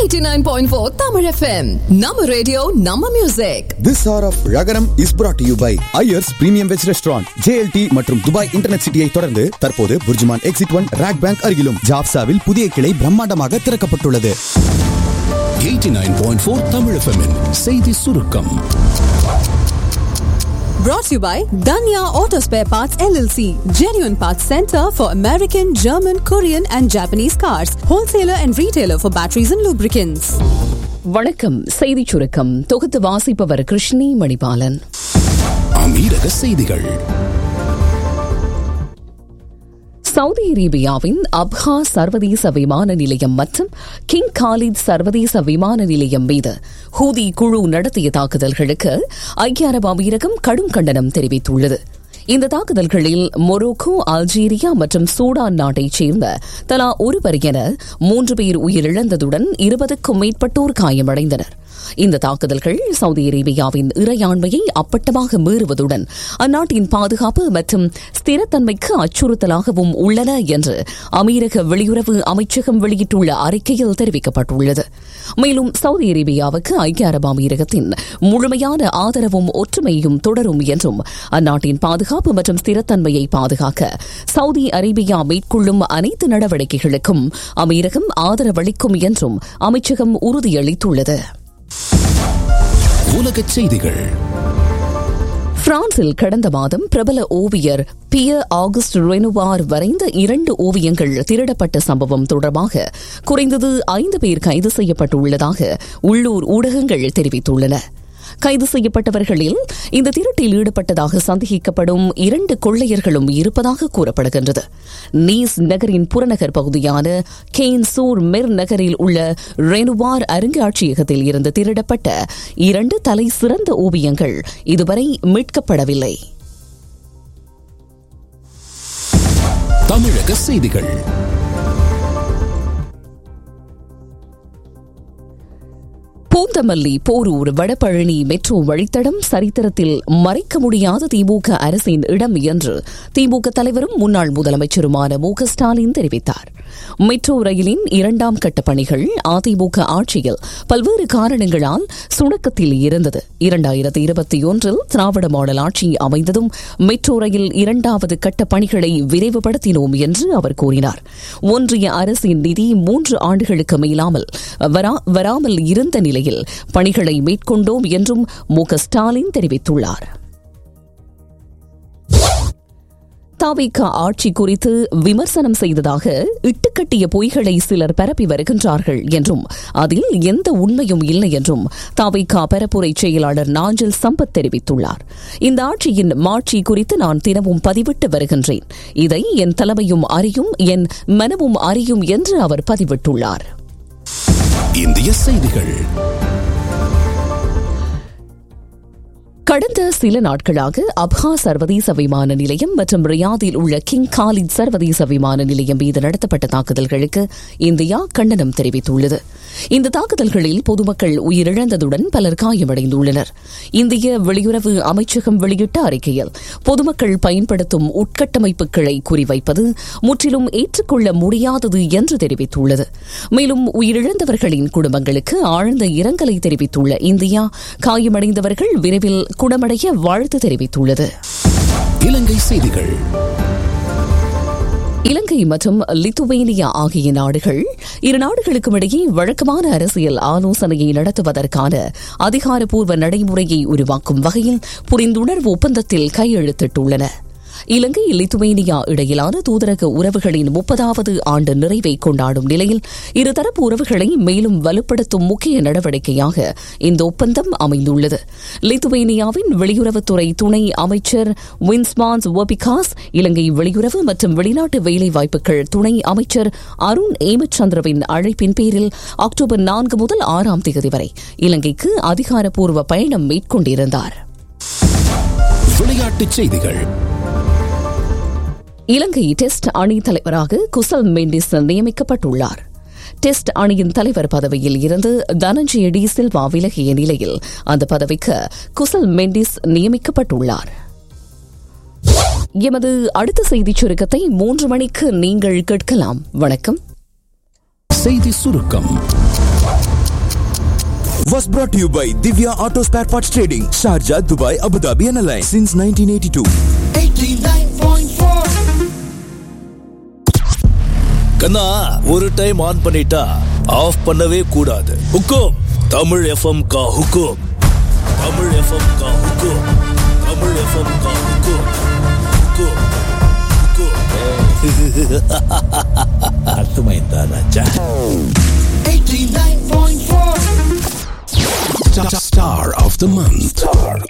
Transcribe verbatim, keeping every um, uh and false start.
eighty-nine point four Tamil F M. Nama radio, Nama music. This hour of Ragaram is brought to you by Ayers Premium Veg Restaurant, J L T மற்றும் Dubai internet சிட்டியை தொடர்ந்து தற்போது BurJuman exit one rock bank அருகிலும் ஜாப்சாவில் புதிய கிளை பிரம்மாண்டமாக திறக்கப்பட்டுள்ளது. eighty-nine point four Tamil F M -இன் செய்தி சுருக்கம். Brought to you by Danya Auto Spare Parts L L C, genuine parts center for American, German, Korean and Japanese cars, wholesaler and retailer for batteries and lubricants. வணக்கம். செய்தி சுருக்கம் தொகுத்து வாசிப்பவர் கிருஷ்ணி மணிபாலன். அமீரக செய்திகள். Saudi அரேபியாவின் அப்ஹா சர்வதேச விமான நிலையம் மற்றும் கிங் காலித் சர்வதேச விமான நிலையம் மீது ஹூதி குழு நடத்திய தாக்குதல்களுக்கு ஐக்கிய அரபு அமீரகம் கடும் கண்டனம் தெரிவித்துள்ளது. இந்த தாக்குதல்களில் மொரோக்கோ, அல்ஜீரியா மற்றும் சூடான் நாட்டைச் சேர்ந்த தலா ஒருவர் என மூன்று பேர் உயிரிழந்ததுடன் இருபதுக்கும் மேற்பட்டோர் காயமடைந்தனர். இந்த தாக்குதல்கள் சவுதி அரேபியாவின் இறையாண்மையை அப்பட்டமாக மீறுவதுடன் அந்நாட்டின் பாதுகாப்பு மற்றும் ஸ்திரத்தன்மைக்கு அச்சுறுத்தலாகவும் உள்ளன என்று அமீரக வெளியுறவு அமைச்சகம் வெளியிட்டுள்ள அறிக்கையில் தெரிவிக்கப்பட்டுள்ளது. மேலும் சவுதி அரேபியாவுக்கு ஐக்கிய அரபு அமீரகத்தின் முழுமையான ஆதரவும் ஒற்றுமையும் தொடரும் என்றும் அந்நாட்டின் பாதுகாப்பு மற்றும் ஸ்திரத்தன்மையை பாதுகாக்க சவுதி அரேபியா மேற்கொள்ளும் அனைத்து நடவடிக்கைகளுக்கும் அமீரகம் ஆதரவளிக்கும் என்றும் அமைச்சகம் உறுதியளித்துள்ளது. உலகச் செய்திகள். பிரான்சில் கடந்த மாதம் பிரபல ஓவியர் பியர் ஆகஸ்ட் ரெனுவார் வரைந்த இரண்டு ஓவியங்கள் திருடப்பட்ட சம்பவம் தொடர்பாக குறைந்தது ஐந்து பேர் கைது செய்யப்பட்டுள்ளதாக உள்ளூர் ஊடகங்கள் தெரிவித்துள்ளன. கைது செய்யப்பட்டவர்களில் இந்த திருட்டில் ஈடுபட்டதாக சந்தேகிக்கப்படும் இரண்டு கொள்ளையர்களும் இருப்பதாக கூறப்படுகின்றது. நீஸ் நகரின் புறநகர் பகுதியான கேன் சூர் மெர் நகரில் உள்ள ரெனுவார் அருங்காட்சியகத்தில் இருந்து திருடப்பட்ட இரண்டு தலை சிறந்த ஓவியங்கள் இதுவரை மீட்கப்படவில்லை. தமிழக செய்திகள். பூந்தமல்லி, போரூர், வடபழனி மெட்ரோ வழித்தடம் சரித்திரத்தில் மறைக்க முடியாத திமுக அரசின் இடம் என்று திமுக தலைவரும் முன்னாள் முதலமைச்சருமான மு க ஸ்டாலின் தெரிவித்தார். மெட்ரோ ரயிலின் இரண்டாம் கட்ட பணிகள் அதிமுக ஆட்சியில் பல்வேறு காரணங்களால் சுணக்கத்தில் இருந்தது. இரண்டாயிரத்தி இருபத்தி ஒன்றில் திராவிட மாடல் ஆட்சி அமைந்ததும் மெட்ரோ ரயில் இரண்டாவது கட்ட பணிகளை விரைவுபடுத்தினோம் என்று அவர் கூறினார். ஒன்றிய அரசின் நிதி மூன்று ஆண்டுகளுக்கு மேலாமல் வராமல் இருந்த நிலையில் பணிகளை மேற்கொண்டோம் என்றும் மு க ஸ்டாலின் தெரிவித்துள்ளார். தவிக ஆட்சி குறித்து விமர்சனம் செய்ததாக இட்டுக்கட்டிய பொய்களை சிலர் பரப்பி வருகின்றார்கள் என்றும் அதில் எந்த உண்மையும் இல்லை என்றும் தவிக பரப்புரை செயலாளர் நாஞ்சல் சம்பத் தெரிவித்துள்ளார். இந்த ஆட்சியின் மாட்சி குறித்து நான் தினமும் பதிவிட்டு வருகின்றேன். இதை என் தலைமையும் அறியும், என் மனமும் அறியும் என்று அவர் பதிவிட்டுள்ளார். இந்திய செய்திகள். கடந்த சில நாட்களாக அப்ஹா சர்வதேச விமான நிலையம் மற்றும் ரியாதில் உள்ள கிங் காலித் சர்வதேச விமான நிலையம் மீது நடத்தப்பட்ட தாக்குதல்களுக்கு இந்தியா கண்டனம் தெரிவித்துள்ளது. இந்த தாக்குதல்களில் பொதுமக்கள் உயிரிழந்ததுடன் பலர் காயமடைந்துள்ளனர். இந்திய வெளியுறவு அமைச்சகம் வெளியிட்ட அறிக்கையில் பொதுமக்கள் பயன்படுத்தும் உட்கட்டமைப்புகளை குறிவைப்பது முற்றிலும் ஏற்றுக்கொள்ள முடியாதது என்று தெரிவித்துள்ளது. மேலும் உயிரிழந்தவர்களின் குடும்பங்களுக்கு ஆழ்ந்த இரங்கலை தெரிவித்துள்ள இந்தியா காயமடைந்தவர்கள் விரைவில் குணமடைய வாழ்த்து தெரிவித்துள்ளது. இலங்கை செய்திகள். இலங்கை மற்றும் லித்துவேனியா ஆகிய நாடுகள் இரு நாடுகளுக்கும் இடையே வழக்கமான அரசியல் ஆலோசனையை நடத்துவதற்கான அதிகாரப்பூர்வ நடைமுறையை உருவாக்கும் வகையில் புரிந்துணர்வு ஒப்பந்தத்தில் கையெழுத்திட்டுள்ளன. இலங்கை லித்துவேனியா இடையிலான தூதரக உறவுகளின் முப்பதாவது ஆண்டு நிறைவை கொண்டாடும் நிலையில் இருதரப்பு உறவுகளை மேலும் வலுப்படுத்தும் முக்கிய நடவடிக்கையாக இந்த ஒப்பந்தம் அமைந்துள்ளது. லித்துவேனியாவின் வெளியுறவுத்துறை துணை அமைச்சர் வின்ஸ்மான்ஸ் வொபிகாஸ், இலங்கை வெளியுறவு மற்றும் வெளிநாட்டு வேலைவாய்ப்புகள் துணை அமைச்சர் அருண் ஏமச்சந்திரவின் அழைப்பின் பேரில் அக்டோபர் நான்கு முதல் ஆறாம் தேதி வரை இலங்கைக்கு அதிகாரப்பூர்வ பயணம் மேற்கொண்டிருந்தார். விளையாட்டுச் செய்திகள். இலங்கை டெஸ்ட் அணி தலைவராக குசல் மெண்டிஸ் நியமிக்கப்பட்டுள்ளார். டெஸ்ட் அணியின் தலைவர் பதவியில் இருந்து தனஞ்சய டி சில்வா விலகிய நிலையில் அந்த பதவிக்கு குசல் மெண்டிஸ் நியமிக்கப்பட்டுள்ளார். எமது அடுத்த செய்திச் சுருக்கத்தை மூன்று மணிக்கு நீங்கள் கேட்கலாம். வணக்கம். செய்தி சுருக்கம். Was brought to you by Divya Auto Spare Parts Trading, Sharjah, Dubai, Abu Dhabi and Alliance since nineteen eighty-two. eighty-nine point four கண்ணா, ஒரு டைம் ஆன் பண்ணிட்டா ஆஃப் பண்ணவே கூடாது. ஹுக்கும் தமிழ் எஃப்எம் கா ஹுக்கும், தமிழ் எஃப்எம் கா ஹுக்கும், தமிழ் எஃப்எம் கா ஹுக்கும், ஹுக்கும் ஹுக்கும். அர்த்தமாயிருந்தா ராஜா? eighty-nine point four Star of the month.